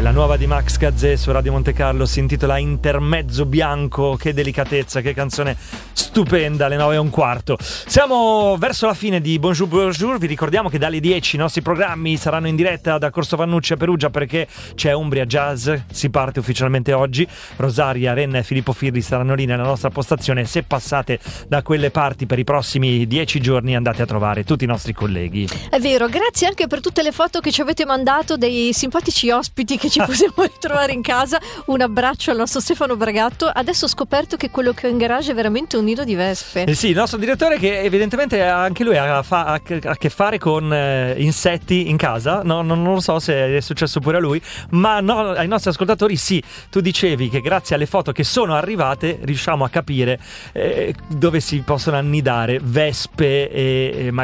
La nuova di Max Gazzè su Radio Monte Carlo si intitola Intermezzo Bianco. Che delicatezza, che canzone stupenda, alle 9:15. Siamo verso la fine di Bonjour Bonjour. Vi ricordiamo che dalle 10 i nostri programmi saranno in diretta da Corso Vannucci a Perugia, perché c'è Umbria Jazz, si parte ufficialmente oggi. Rosaria, Renna e Filippo Firri saranno lì nella nostra postazione. Se passate da quelle parti per i prossimi 10 giorni andate a trovare tutti i nostri colleghi. È vero, grazie anche per tutte le foto che ci avete mandato dei simpatici ospiti che ci possiamo ritrovare in casa. Un abbraccio al nostro Stefano Bragatto. Adesso ho scoperto che quello che ho in garage è veramente un nido di vespe. Sì, il nostro direttore, che evidentemente anche lui ha a che fare con insetti in casa. No, non lo so se è successo pure a lui, ma no, ai nostri ascoltatori sì. Tu dicevi che grazie alle foto che sono arrivate riusciamo a capire dove si possono annidare vespe e